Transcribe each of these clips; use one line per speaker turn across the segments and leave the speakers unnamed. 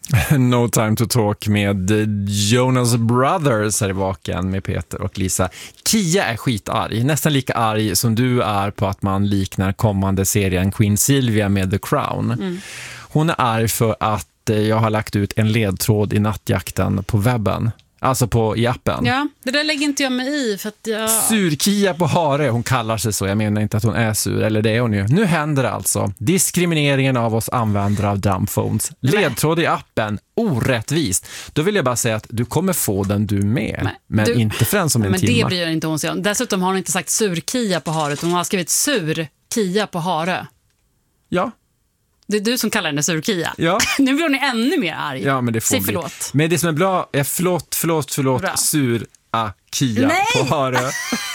No time to talk med Jonas Brothers här i Vaken med Peter och Lisa. Kia är skitarg, nästan lika arg som du är på att man liknar kommande serien Queen Silvia med The Crown. Hon är arg för att jag har lagt ut en ledtråd i nattjakten på webben. Alltså i appen.
Ja, det där lägger inte jag mig i för att jag...
Sur-Kia på Hare, hon kallar sig så. Jag menar inte att hon är sur, eller det är hon ju. Nu händer det alltså. Diskrimineringen av oss användare av dumbphones. Ledtråd i appen, orättvist. Då vill jag bara säga att du kommer få den du med. Men inte förrän som en
timme.
timme.
Men det blir inte hon sig om. Dessutom har hon inte sagt sur-Kia på Hare, utan hon har skrivit sur-Kia på Hare.
Ja.
Det är du som kallar henne sur-Kia.
Ja.
Nu blir hon ännu mer arg.
Ja, men det får
Säg förlåt.
Men det som är bra är förlåt. Sur-Kia på Hare.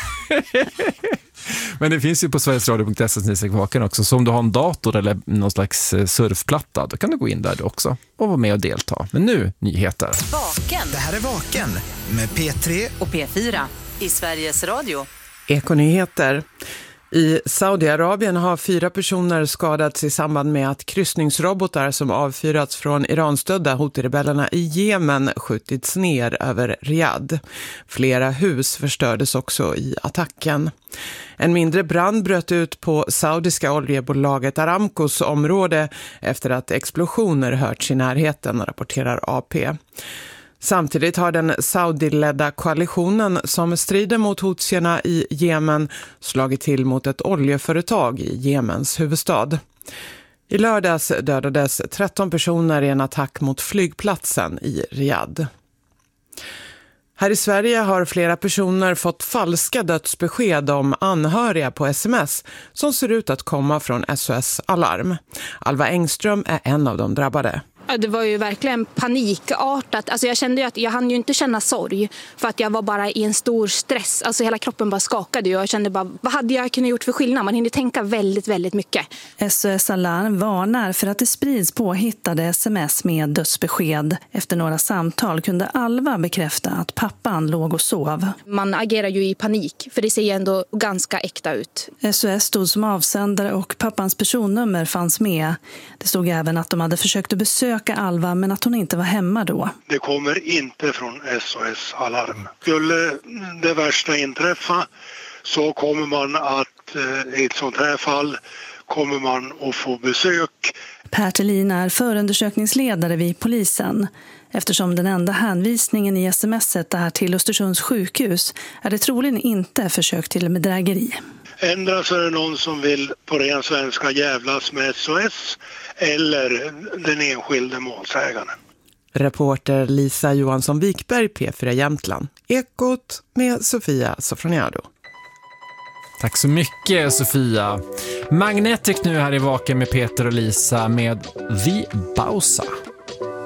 Men det finns ju på sverigesradio.se/vaken också. Så om du har en dator eller någon slags surfplatta, då kan du gå in där också och vara med och delta. Men nu, nyheter.
Vaken. Det här är Vaken med P3 och P4 i Sveriges Radio.
Ekonyheter. I Saudiarabien har 4 personer skadats i samband med att kryssningsrobotar som avfyrats från Iranstödda Houthi-rebellerna i Jemen skjutits ner över Riyadh. Flera hus förstördes också i attacken. En mindre brand bröt ut på saudiska oljebolaget Aramcos område efter att explosioner hörts i närheten, rapporterar AP. Samtidigt har den Saudi-ledda koalitionen som strider mot hotsierna i Jemen slagit till mot ett oljeföretag i Jemens huvudstad. I lördags dödades 13 personer i en attack mot flygplatsen i Riyadh. Här i Sverige har flera personer fått falska dödsbesked om anhöriga på sms som ser ut att komma från SOS Alarm. Alva Engström är en av de drabbade.
Ja, det var ju verkligen panikartat. Alltså jag kände ju att jag hann ju inte känna sorg för att jag var bara i en stor stress. Alltså hela kroppen bara skakade och jag kände bara, vad hade jag kunnat gjort för skillnad? Man hinner tänka väldigt, väldigt mycket.
SOS Alarm varnar för att det sprids påhittade sms med dödsbesked. Efter några samtal kunde Alva bekräfta att pappan låg och sov.
Man agerar ju i panik för det ser ju ändå ganska äkta ut.
SOS stod som avsändare och pappans personnummer fanns med. Det stod även att de hade försökt att besöka Alva men att hon inte var hemma då.
Det kommer inte från SOS Alarm. Skulle det värsta inträffa så kommer man att i ett sånt här fall kommer man att få besök.
Per Thelin är förundersökningsledare vid polisen. Eftersom den enda hänvisningen i sms:et är till Östersunds sjukhus är det troligen inte försök till bedrägeri.
Ändra så är det någon som vill på ren svenska jävlas med SOS eller den enskilde målsägaren.
Reporter Lisa Johansson-Wikberg, P4 Jämtland. Ekot med Sofia Sofroniado.
Tack så mycket, Sofia. Magnetic nu här i Vaken med Peter och Lisa med Vi Bausa.